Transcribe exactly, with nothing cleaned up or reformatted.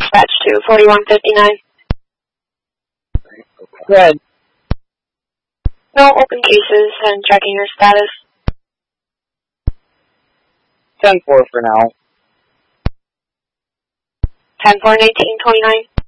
dispatch to forty-one fifty-nine. Good. No open cases and checking your status. ten four for now. ten four and eighteen twenty-nine.